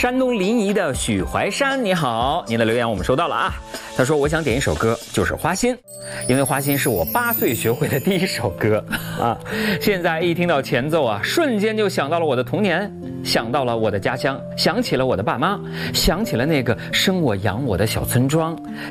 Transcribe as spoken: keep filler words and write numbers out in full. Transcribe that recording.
山东临沂的许怀山，你好，您的留言我们收到了啊。他说我想点一首歌，就是《花心》，因为《花心》是我八岁学会的第一首歌啊。现在一听到前奏啊，瞬间就想到了我的童年，想到了我的家乡，想起了我的爸妈，想起了那个生我养我的小村庄。